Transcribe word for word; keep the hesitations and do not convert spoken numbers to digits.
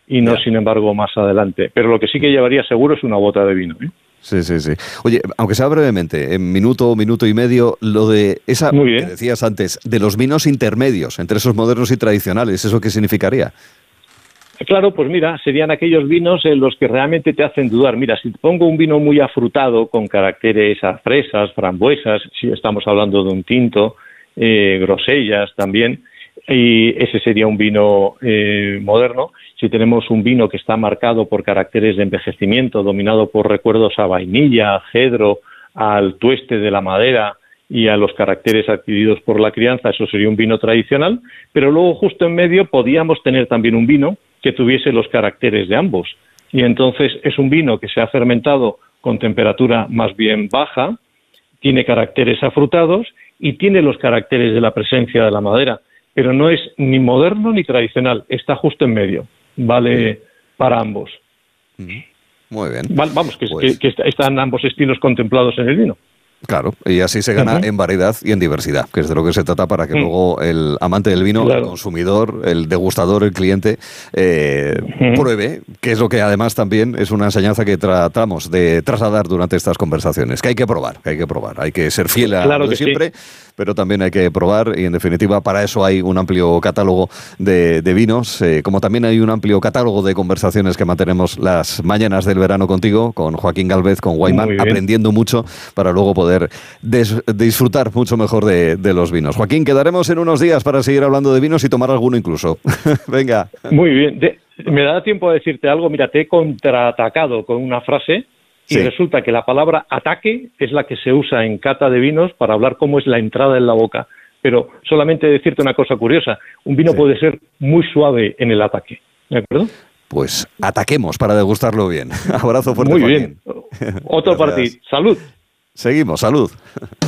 y no, ya. sin embargo, más adelante. Pero lo que sí que llevaría seguro es una bota de vino, ¿eh? Sí, sí, sí. Oye, aunque sea brevemente, en minuto, minuto y medio, lo de esa Muy que bien. decías antes, de los vinos intermedios, entre esos modernos y tradicionales, ¿eso qué significaría? Claro, pues mira, serían aquellos vinos en los que realmente te hacen dudar. Mira, si te pongo un vino muy afrutado, con caracteres a fresas, frambuesas, si estamos hablando de un tinto, eh, grosellas también, y ese sería un vino eh, moderno. Si tenemos un vino que está marcado por caracteres de envejecimiento, dominado por recuerdos a vainilla, a cedro, al tueste de la madera y a los caracteres adquiridos por la crianza, eso sería un vino tradicional, pero luego justo en medio podíamos tener también un vino que tuviese los caracteres de ambos. Y entonces es un vino que se ha fermentado con temperatura más bien baja, tiene caracteres afrutados y tiene los caracteres de la presencia de la madera, pero no es ni moderno ni tradicional, está justo en medio, vale para ambos. Muy bien. Val- Vamos, que, Pues, que, que están ambos estilos contemplados en el vino. claro, y así se gana Ujú. en variedad y en diversidad, que es de lo que se trata para que Mm. luego el amante del vino, Claro. el consumidor, el degustador, el cliente, eh, Ujú. pruebe, que es lo que además también es una enseñanza que tratamos de trasladar durante estas conversaciones, que hay que probar, que hay que probar, hay que ser fiel a Claro lo de que sí. siempre, pero también hay que probar y en definitiva para eso hay un amplio catálogo de, de vinos, eh, como también hay un amplio catálogo de conversaciones que mantenemos las mañanas del verano contigo, con Joaquín Gálvez, con Wayman, Muy bien. aprendiendo mucho para luego poder des- disfrutar mucho mejor de, de los vinos. Joaquín, quedaremos en unos días para seguir hablando de vinos y tomar alguno incluso. Venga. Muy bien. De- me da tiempo a decirte algo. Mira, te he contraatacado con una frase y Sí. resulta que la palabra ataque es la que se usa en cata de vinos para hablar cómo es la entrada en la boca. Pero solamente decirte una cosa curiosa. Un vino Sí. puede ser muy suave en el ataque. ¿De acuerdo? Pues ataquemos para degustarlo bien. Abrazo fuerte, Muy Joaquín. bien. Otro para ti. Gracias. Salud. Seguimos, salud.